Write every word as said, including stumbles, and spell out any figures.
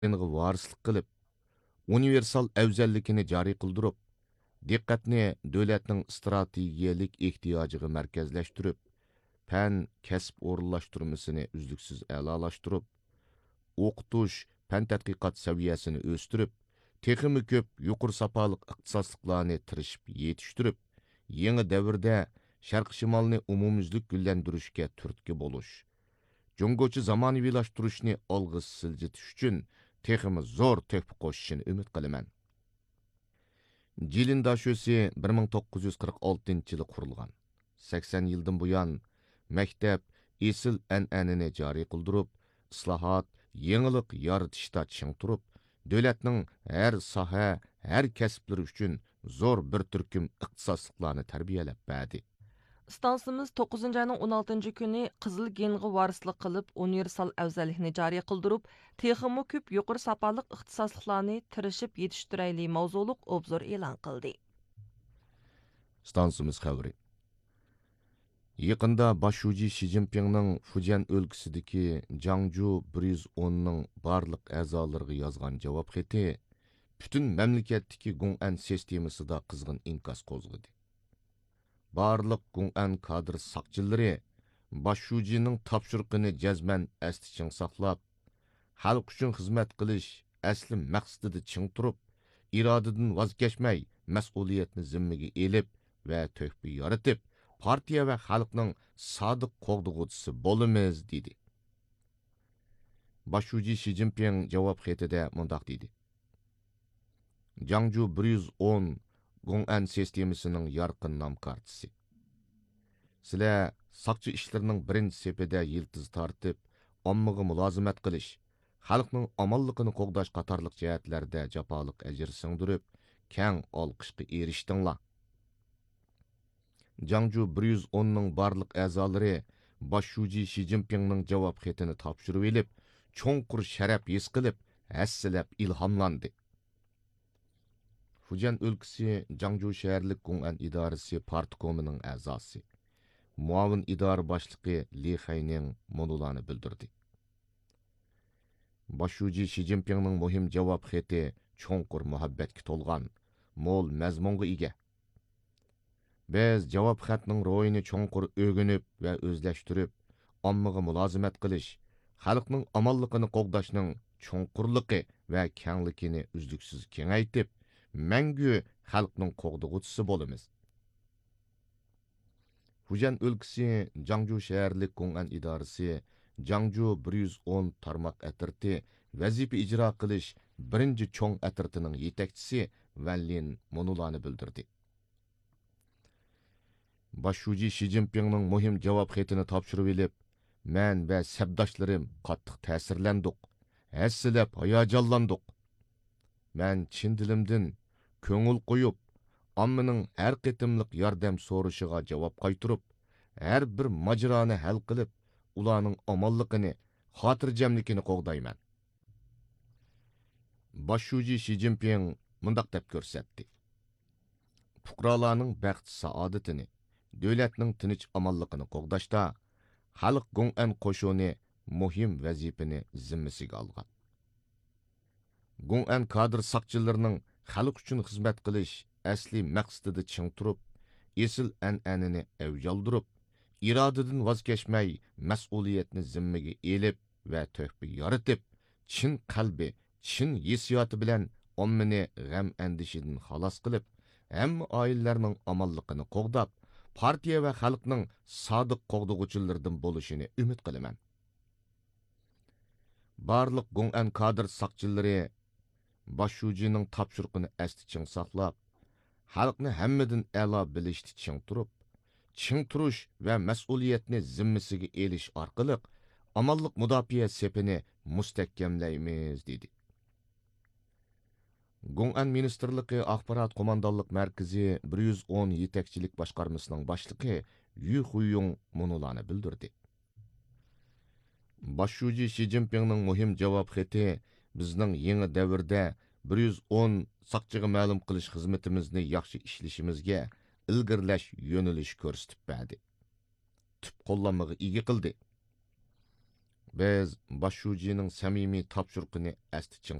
dinga varislik qilib, universal afzallikini joriy qildirib, diqqatni davlatning strategiyalik ehtiyojiga markazlashtirib, fan kasb o'rinlashtirmasini uzluksiz a'lolashtirib, o'qitish, fan tadqiqot saviyasini o'stirib, texmi ko'p yuqori sapoliq ixtisosliklarni tirishib yetishtirib, yangi davrda sharq shimolni umumyuzlik gullantirishga turtki bo'lish, Jungochi zamonaviylashtirishni olg'a siljitish uchun texmi zo'r töhfa qo'shishini umid qilaman. Jilin dashosi bir ming to'qqiz yuz qirq oltinchi yili qurilgan. sakson yildan buyon maktab esil an'anini joriy qildirib, islohot, yangilik yaratishda ching turib, davlatning har soha, har kasblari uchun zo'r bir turkum ixtisosliklarni tarbiyalab berdi. Stansımız to'qqizinchi ayning o'n oltinchi kuni Qizil genga varislik qilib, universal afzallikni joriy qildirib, texmi ko'p yuqori sapoliq ixtisosliklarni tirishib yetishtirayli mavzuliq obzor e'lon qildi. Stansimiz xabari. Yaqında Başuji Xi Jinpingning Fujian o'lkasidagi Jiangju bir yuz o'nning barliq a'zolariga yozgan javob xati butun mamlakatdagi Gong'an sistemasida qizg'in inkas qo'zg'adi. Barliq Gong'an kadr saqchilari Başujining topshiriqini jazman asti ching saqlab, xalq uchun xizmat qilish asli maqsadida ching turib, irodadan voz kechmay, mas'uliyatni zimmaga elib va to'hfa yaratib, partiya va xalqning sodiq qo'g'dug'uchisi bo'lamiz dedi. Başuji Xi Jinping javob xatida mundaq dedi. Jiangju bir yuz o'n Gong'an sistemasining yorqin nom kartasi. Sizlar saqchi ishlarining birinchi sepida yiltiz tortib, ommaga mulozimat qilish, xalqning omonligini qo'g'dash qatorliq jihatlarda jafoliq ajr singdirib, keng olqishga erishdinglar. Jiangju bir yuz o'nning barliq a'zolari Başuji Xi Jinpingning javob xatini topshirib elib, cho'nqur sharaf his qilib, hassalab ilhomlandi. Fujian o'lkasi Jiangju shaharlik Gong'an idorasi partkomining a'zosi, muavin idora boshlig'i Li Xayning monularni bildirdi. Başuji Xi Jinpingning muhim javob xati cho'nqur muhabbatga to'lgan, mo'l mazmunga ega. Biz javob xatning ro'yini cho'nqur o'rganib va o'zlashtirib, ommaga mulozimat qilish, xalqning omonligini qo'g'dashning cho'nqurligi va kengligini uzluksiz kengaytib, mangu xalqning qo'g'dug'uchisi bo'lamiz. Fujian o'lkasi Jiangju shaharlik Gong'an idorasi Jiangju bir yuz o'n tarmoq atirti vazifa ijro qilish birinchi cho'ng atirtining yetakchisi Vanlin monularni bildirdi. Başuji Xi Jinpingning muhim javob xatini topshirib elib, men va sabdoshlarim qattiq ta'sirlandik, hassalab hayajonlandik. Men chin dilimdan ko'ngil qo'yib, ommaning har qitimliq yordam so'rashiga javob qaytirib, har bir majroni hal qilib, ularning omonligini, xotirjamligini qo'g'dayman. Başuji Xi Jinping mundaq deb ko'rsatdi. Fuqarolarning baxt saodatini, davlatning tinch omonligini qo'g'dashda xalq Gong'an qo'shuni muhim vazifani zimmasiga olgan. Gong'an kadr saqchilarining xalq uchun xizmat qilish asli maqsadida ching turib, esil an'anini avjaldirib, irodadan voz kechmay, mas'uliyatni zimmaga elib va to'hfa yaratib, chin qalbi, chin hissiyoti bilan ommani g'am andishidan xalos qilib, hamma oilalarning omonligini qo'g'dab, partiya va xalqning sodiq qo'g'dug'uchilaridan bo'lishini umid qilaman. Barliq Gong'an kadr saqchilari Başujining topshiriqini asti ching saqlab, xalqni hammadan a'lo bilishni ching turib, ching turish va mas'uliyatni zimmasiga elish orqali omonlik mudofaa sepini mustahkamlaymiz dedi. Gong'an ministerligi axborot qo'mondonlik markazi bir yuz o'n yetakchilik boshqarmasining boshlig'i Yu Huyong monularni bildirdi. Başuji Xi Jinpingning muhim javob xati bizning yangi davrda bir yuz o'n saqchiga ma'lum qilish xizmatimizni yaxshi ishlashimizga ilgirlash yo'nalish ko'rsatib berdi. Tüp qo'llanmaga ega qildi. Biz bosh shujining samimiy topshiriqini asti